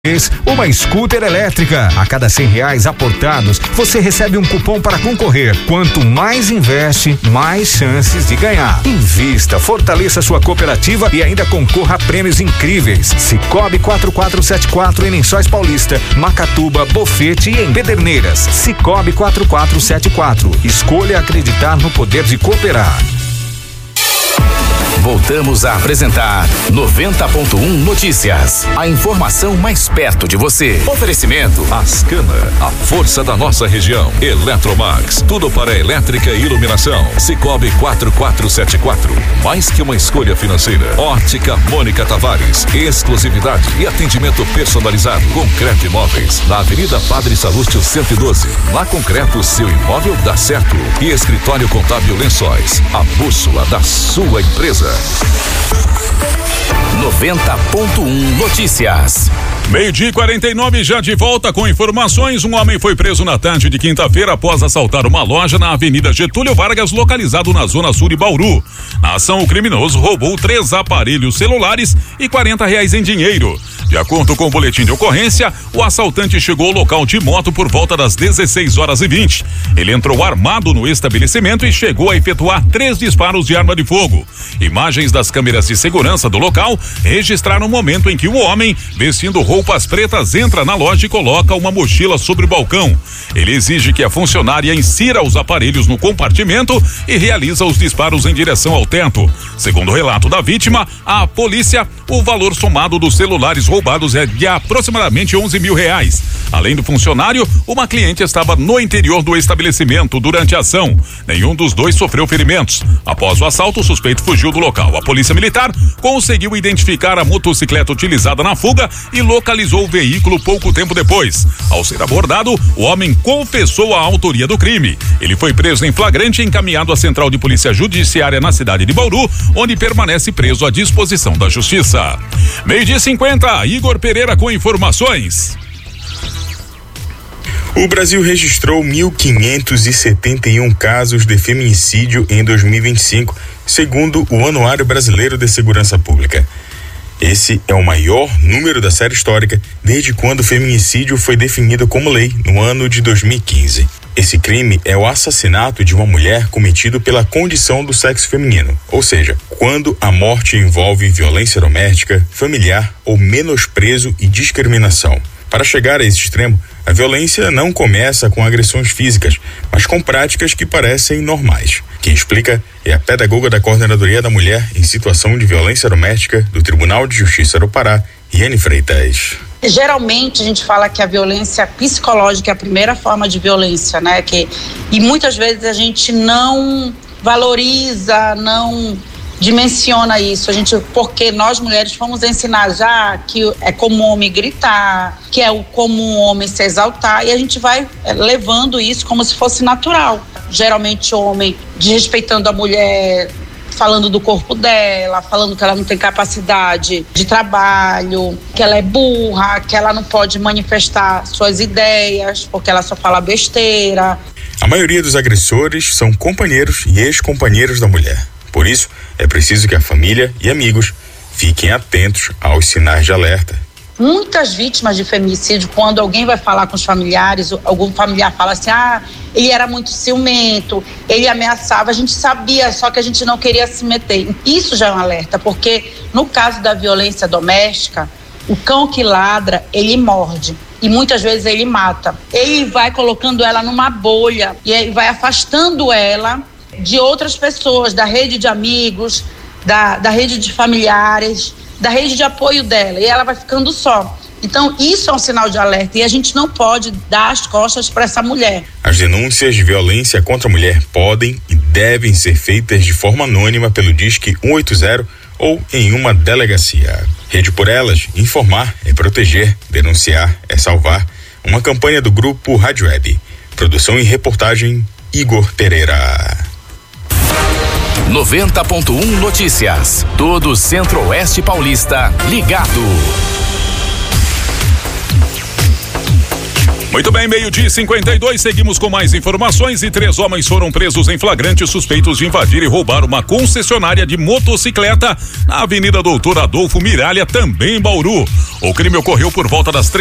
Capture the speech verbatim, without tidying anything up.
Uma scooter elétrica. A cada cem reais aportados, você recebe um cupom para concorrer. Quanto mais investe, mais chances de ganhar. Invista, fortaleça sua cooperativa e ainda concorra a prêmios incríveis. Cicobi quatro quatro sete quatro em Lençóis Paulista, Macatuba, Bofete e em Pederneiras. Cicobi quatro quatro sete quatro. Escolha acreditar no poder de cooperar. Voltamos a apresentar noventa ponto um Notícias. A informação mais perto de você. Oferecimento Ascana, a força da nossa região. Eletromax, tudo para elétrica e iluminação. Cicobi quatro quatro sete quatro, mais que uma escolha financeira. Ótica Mônica Tavares, exclusividade e atendimento personalizado. Concreto Imóveis, na Avenida Padre Salúcio cento e doze. Na Concreto, seu imóvel dá certo. E Escritório Contábil Lençóis, a bússola da sua empresa. noventa ponto um Notícias. Meio-dia e quarenta e nove, já de volta com informações. Um homem foi preso na tarde de quinta-feira após assaltar uma loja na Avenida Getúlio Vargas, localizado na zona sul de Bauru. Na ação, o criminoso roubou três aparelhos celulares e quarenta reais em dinheiro. De acordo com o boletim de ocorrência, o assaltante chegou ao local de moto por volta das dezesseis horas e vinte. Ele entrou armado no estabelecimento e chegou a efetuar três disparos de arma de fogo. Imagens das câmeras de segurança do local registraram o momento em que o homem, vestindo roupas pretas, entra na loja e coloca uma mochila sobre o balcão. Ele exige que a funcionária insira os aparelhos no compartimento e realiza os disparos em direção ao teto. Segundo o relato da vítima, a polícia, o valor somado dos celulares roubados é de aproximadamente onze mil reais. Além do funcionário, uma cliente estava no interior do estabelecimento durante a ação. Nenhum dos dois sofreu ferimentos. Após o assalto, o suspeito fugiu do local. A polícia militar conseguiu identificar a motocicleta utilizada na fuga e localizou o veículo pouco tempo depois. Ao ser abordado, o homem confessou a autoria do crime. Ele foi preso em flagrante e encaminhado à Central de Polícia Judiciária na cidade de Bauru, onde permanece preso à disposição da Justiça. Meio-dia e cinquenta, Igor Pereira com informações. O Brasil registrou mil quinhentos e setenta e um casos de feminicídio em dois mil e vinte e cinco, segundo o Anuário Brasileiro de Segurança Pública. Esse é o maior número da série histórica desde quando o feminicídio foi definido como lei no ano de dois mil e quinze. Esse crime é o assassinato de uma mulher cometido pela condição do sexo feminino, ou seja, quando a morte envolve violência doméstica, familiar ou menosprezo e discriminação. Para chegar a esse extremo, a violência não começa com agressões físicas, mas com práticas que parecem normais. Quem explica é a pedagoga da Coordenadoria da Mulher em Situação de Violência Doméstica do Tribunal de Justiça do Pará, Iane Freitas. Geralmente a gente fala que a violência psicológica é a primeira forma de violência, né? Que, e muitas vezes a gente não valoriza, não dimensiona isso, a gente, porque nós mulheres fomos ensinar já que é comum homem gritar, que é o comum homem se exaltar, e a gente vai levando isso como se fosse natural. Geralmente o homem desrespeitando a mulher, falando do corpo dela, falando que ela não tem capacidade de trabalho, que ela é burra, que ela não pode manifestar suas ideias, porque ela só fala besteira. A maioria dos agressores são companheiros e ex-companheiros da mulher. Por isso, é preciso que a família e amigos fiquem atentos aos sinais de alerta. Muitas vítimas de feminicídio, quando alguém vai falar com os familiares, algum familiar fala assim, ah, ele era muito ciumento, ele ameaçava, a gente sabia, só que a gente não queria se meter. Isso já é um alerta, porque no caso da violência doméstica, o cão que ladra, ele morde. E muitas vezes ele mata. Ele vai colocando ela numa bolha e ele vai afastando ela de outras pessoas, da rede de amigos, da, da rede de familiares, da rede de apoio dela, e ela vai ficando só. Então isso é um sinal de alerta e a gente não pode dar as costas para essa mulher. As denúncias de violência contra a mulher podem e devem ser feitas de forma anônima pelo Disque cento e oitenta ou em uma delegacia. Rede por Elas, informar é proteger, denunciar é salvar. Uma campanha do grupo Rádio Web. Produção e reportagem Igor Pereira. noventa ponto um Notícias. Todo o Centro-Oeste Paulista ligado. Muito bem, meio-dia e cinquenta e dois, seguimos com mais informações e três homens foram presos em flagrante suspeitos de invadir e roubar uma concessionária de motocicleta na Avenida Doutor Adolfo Miralha, também em Bauru. O crime ocorreu por volta das três